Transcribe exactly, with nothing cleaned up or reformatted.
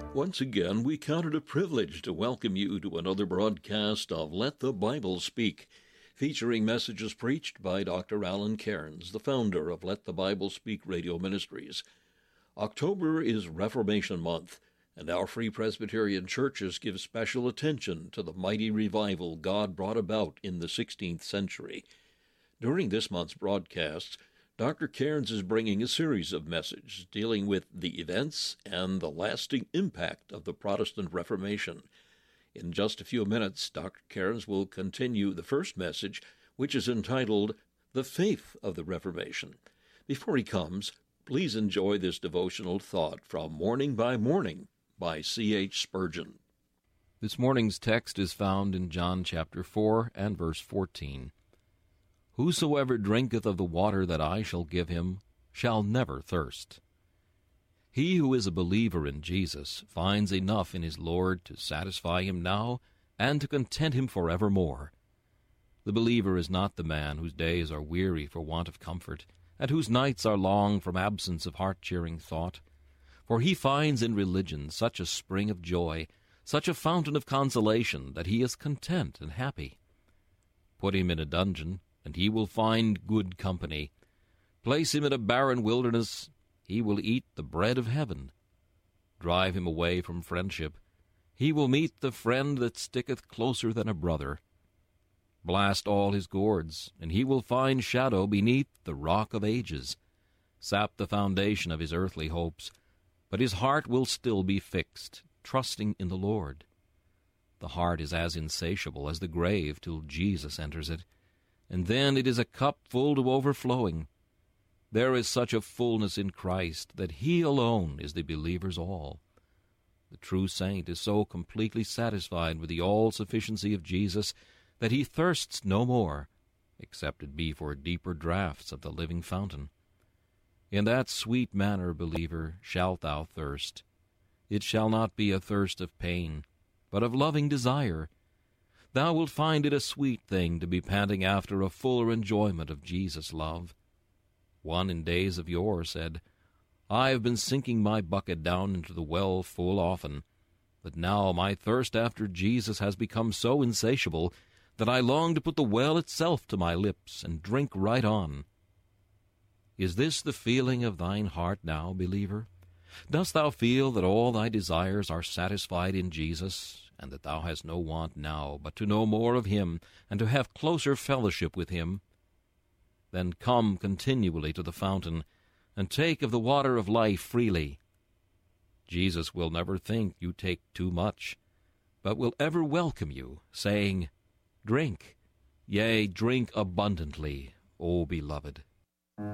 Once again, we count it a privilege to welcome you to another broadcast of Let the Bible Speak, featuring messages preached by Doctor Alan Cairns, the founder of Let the Bible Speak Radio Ministries. October is Reformation Month, and our Free Presbyterian churches give special attention to the mighty revival God brought about in the sixteenth century. During this month's broadcasts, Doctor Cairns is bringing a series of messages dealing with the events and the lasting impact of the Protestant Reformation. In just a few minutes, Doctor Cairns will continue the first message, which is entitled, The Faith of the Reformation. Before he comes, please enjoy this devotional thought from Morning by Morning by C H Spurgeon. This morning's text is found in John chapter four and verse fourteen. Whosoever drinketh of the water that I shall give him shall never thirst. He who is a believer in Jesus finds enough in his Lord to satisfy him now and to content him forevermore. The believer is not the man whose days are weary for want of comfort, and whose nights are long from absence of heart-cheering thought. For he finds in religion such a spring of joy, such a fountain of consolation, that he is content and happy. Put him in a dungeon, and he will find good company. Place him in a barren wilderness, he will eat the bread of heaven. Drive him away from friendship, he will meet the friend that sticketh closer than a brother. Blast all his gourds, and he will find shadow beneath the rock of ages. Sap the foundation of his earthly hopes, but his heart will still be fixed, trusting in the Lord. The heart is as insatiable as the grave till Jesus enters it, and then it is a cup full to overflowing. There is such a fullness in Christ that he alone is the believer's all. The true saint is so completely satisfied with the all-sufficiency of Jesus that he thirsts no more, except it be for deeper draughts of the living fountain. In that sweet manner, believer, shalt thou thirst. It shall not be a thirst of pain, but of loving desire. Thou wilt find it a sweet thing to be panting after a fuller enjoyment of Jesus' love. One in days of yore said, I have been sinking my bucket down into the well full often, but now my thirst after Jesus has become so insatiable that I long to put the well itself to my lips and drink right on. Is this the feeling of thine heart now, believer? Dost thou feel that all thy desires are satisfied in Jesus, and that thou hast no want now but to know more of him and to have closer fellowship with him? Then come continually to the fountain, and take of the water of life freely. Jesus will never think you take too much, but will ever welcome you, saying, Drink, yea, drink abundantly, O beloved.